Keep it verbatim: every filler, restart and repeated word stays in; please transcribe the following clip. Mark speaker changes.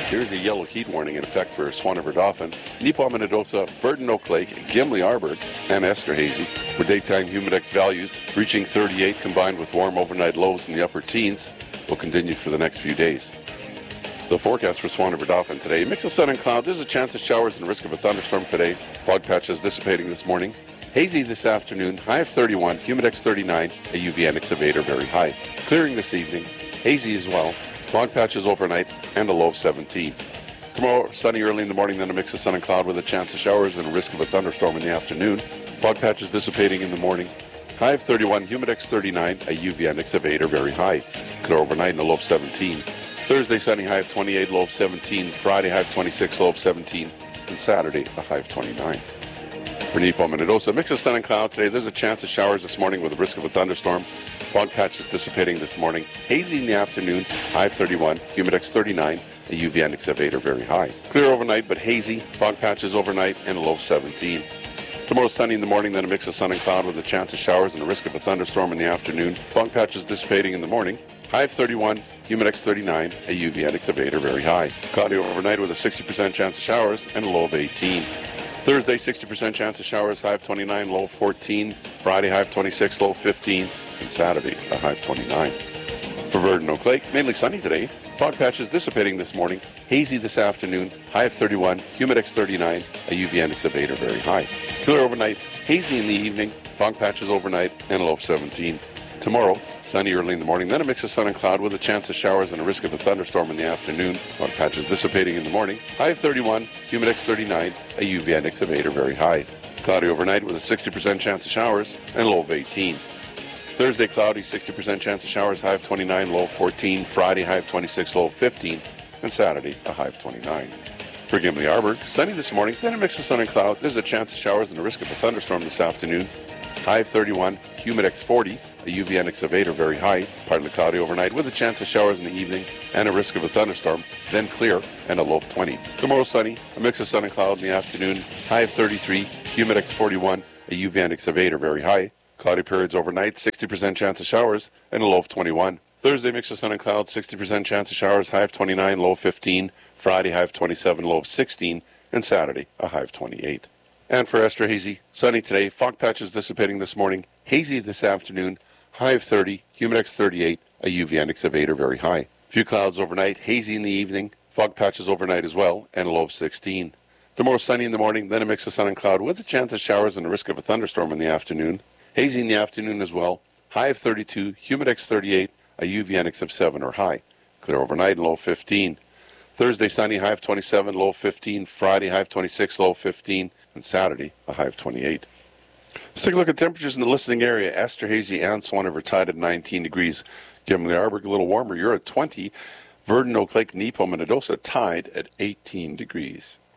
Speaker 1: Here's a yellow heat warning in effect for Swan River Dauphin, Neepaw-Minnedosa, Verdon Oak Lake, Gimli-Arbour, and Esterhazy, where daytime humidex values reaching thirty-eight combined with warm overnight lows in the upper teens will continue for the next few days. The forecast for Swan River Dauphin today, mix of sun and cloud. There's a chance of showers and risk of a thunderstorm today. Fog patches dissipating this morning. Hazy this afternoon, high of thirty-one, humidex thirty-nine, a U V index of eight or very high. Clearing this evening, hazy as well. Fog patches overnight and a low of seventeen. Tomorrow, sunny early in the morning, then a mix of sun and cloud with a chance of showers and a risk of a thunderstorm in the afternoon. Fog patches dissipating in the morning. High of thirty-one, humidex thirty-nine, a U V index of eight or very high. Clear overnight and a low of seventeen. Thursday, sunny, high of twenty-eight, low of seventeen. Friday, high of twenty-six, low of seventeen. And Saturday, a high of twenty-nine. For Neepaw-Minnedosa, mix of sun and cloud today. There's a chance of showers this morning with a risk of a thunderstorm. Fog patches dissipating this morning. Hazy in the afternoon, high of thirty-one, humidex thirty-nine, a U V index of eight or very high. Clear overnight, but hazy. Fog patches overnight and a low of seventeen. Tomorrow, sunny in the morning, then a mix of sun and cloud with a chance of showers and a risk of a thunderstorm in the afternoon. Fog patches dissipating in the morning. High of thirty-one, humidex thirty-nine, a U V index of eight or very high. Cloudy overnight with a sixty percent chance of showers and a low of eighteen. Thursday, sixty percent chance of showers, high of twenty-nine, low of fourteen. Friday, high of twenty-six, low of fifteen. And Saturday, a high of twenty-nine. For Verdon Oak Lake, mainly sunny today. Fog patches dissipating this morning. Hazy this afternoon, high of thirty-one, humidex thirty-nine, a U V index of eight or very high. Clear overnight, hazy in the evening, fog patches overnight, and a low of seventeen. Tomorrow, sunny early in the morning, then a mix of sun and cloud with a chance of showers and a risk of a thunderstorm in the afternoon. Fog patches dissipating in the morning. High of thirty-one, humidex thirty-nine, a U V index of eight or very high. Cloudy overnight with a sixty percent chance of showers and a low of eighteen. Thursday, cloudy, sixty percent chance of showers, high of twenty-nine, low of fourteen. Friday, high of twenty-six, low of fifteen. And Saturday, a high of twenty-nine. For Gimli-Arbour, sunny this morning, then a mix of sun and cloud. There's a chance of showers and a risk of a thunderstorm this afternoon. High of thirty-one, humidex forty, a U V index of eight or very high. Partly cloudy overnight with a chance of showers in the evening and a risk of a thunderstorm. Then clear and a low of twenty. Tomorrow, sunny, a mix of sun and cloud in the afternoon. High of thirty-three, humidex forty-one, a U V index of eight or very high. Cloudy periods overnight, sixty percent chance of showers, and a low of twenty-one. Thursday, mix of sun and clouds, sixty percent chance of showers, high of twenty-nine, low of fifteen. Friday, high of twenty-seven, low of sixteen. And Saturday, a high of twenty-eight. And for Esterhazy, sunny today, fog patches dissipating this morning, hazy this afternoon, high of thirty, humidex thirty-eight, a U V index of eight or very high. Few clouds overnight, hazy in the evening, fog patches overnight as well, and a low of sixteen. Tomorrow, sunny in the morning, then a mix of sun and cloud with a chance of showers and a risk of a thunderstorm in the afternoon. Hazy in the afternoon as well. High of thirty-two, humidex thirty-eight, a U V index of seven or high. Clear overnight and low of fifteen. Thursday, sunny, high of twenty-seven, low of fifteen. Friday, high of twenty-six, low of fifteen. And Saturday, a high of twenty-eight. Let's take a look at temperatures in the listening area. Esterhazy and Swan River tied at nineteen degrees. Gimli-Arbour a little warmer. You're at twenty. Verdon Oak Lake, Neepaw-Minnedosa tied at eighteen degrees.